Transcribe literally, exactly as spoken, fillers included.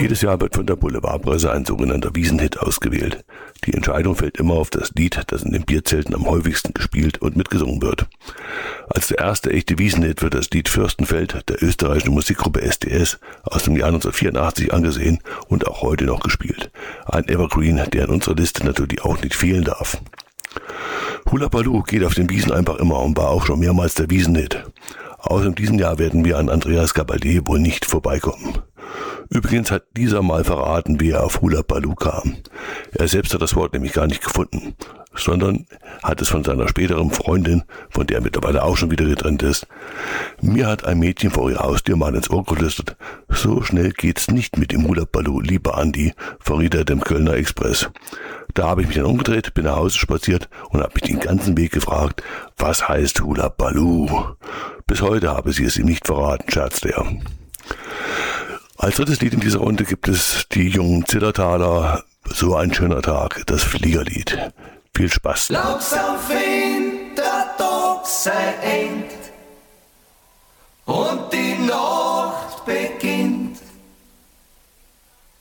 Jedes Jahr wird von der Boulevardpresse ein sogenannter Wiesenhit ausgewählt. Die Entscheidung fällt immer auf das Lied, das in den Bierzelten am häufigsten gespielt und mitgesungen wird. Als der erste echte Wiesenhit wird das Lied Fürstenfeld der österreichischen Musikgruppe S D S aus dem Jahr neunzehnhundertvierundachtzig angesehen und auch heute noch gespielt. Ein Evergreen, der in unserer Liste natürlich auch nicht fehlen darf. Hula Baloo geht auf den Wiesen einfach immer und war auch schon mehrmals der Wiesenhit. Auch in diesem Jahr werden wir an Andreas Gabalier wohl nicht vorbeikommen. Übrigens hat dieser mal verraten, wie er auf Hula Baloo kam. Er selbst hat das Wort nämlich gar nicht gefunden, sondern hat es von seiner späteren Freundin, von der er mittlerweile auch schon wieder getrennt ist. Mir hat ein Mädchen vor ihrer Haustür mal ins Ohr geflüstert: So schnell geht's nicht mit dem Hula Baloo, lieber Andi, verriet er dem Kölner Express. Da habe ich mich dann umgedreht, bin nach Hause spaziert und habe mich den ganzen Weg gefragt, was heißt Hula Baloo? Bis heute habe sie es ihm nicht verraten, scherzte er. Als drittes Lied in dieser Runde gibt es die jungen Zillertaler, So ein schöner Tag, das Fliegerlied. Viel Spaß. Langsam vindt dat ook zijn eind.